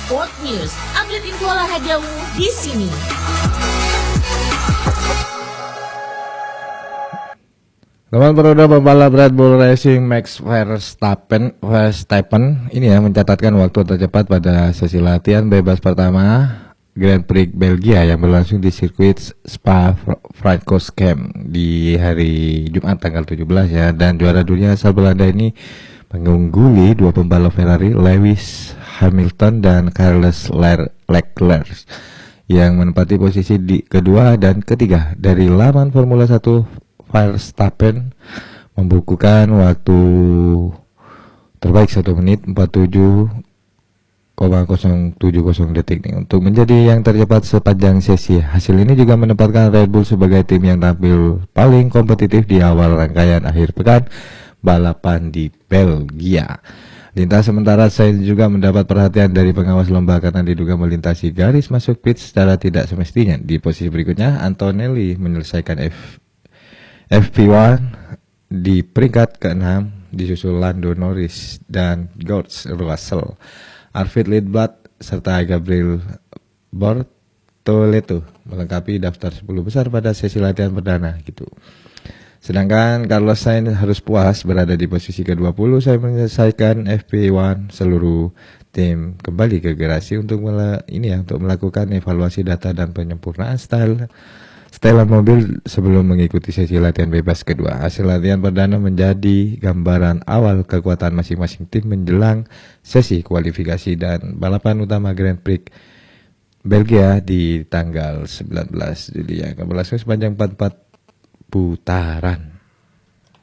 Sport News, update info olahragamu di sini. Teman peroda pembalap Red Bull Racing Max Verstappen ini ya mencatatkan waktu tercepat pada sesi latihan bebas pertama Grand Prix Belgia yang berlangsung di sirkuit Spa-Francorchamps di hari Jumat tanggal 17 ya, dan juara dunia asal Belanda ini mengungguli dua pembalap Ferrari, Lewis Hamilton dan Charles Leclerc yang menempati posisi di kedua dan ketiga. Dari laman Formula 1, Verstappen membukukan waktu terbaik 1 menit 47,070 detik nih, untuk menjadi yang tercepat sepanjang sesi. Hasil ini juga menempatkan Red Bull sebagai tim yang tampil paling kompetitif di awal rangkaian akhir pekan balapan di Belgia. Lintas sementara Sainz juga mendapat perhatian dari pengawas lomba karena diduga melintasi garis masuk pit secara tidak semestinya. Di posisi berikutnya, Antonelli menyelesaikan FP1 di peringkat ke-6, disusul Lando Norris dan George Russell, Arvid Littblad serta Gabriel Bortoleto melengkapi daftar 10 besar pada sesi latihan perdana gitu. Sedangkan Carlos Sainz harus puas berada di posisi ke-20 saya menyelesaikan FP1. Seluruh tim kembali ke garasi untuk melakukan evaluasi data dan penyempurnaan setelan mobil sebelum mengikuti sesi latihan bebas kedua. Hasil latihan perdana menjadi gambaran awal kekuatan masing-masing tim menjelang sesi kualifikasi dan balapan utama Grand Prix Belgia di tanggal 19 Juli yang akan berlangsung sepanjang 44 putaran.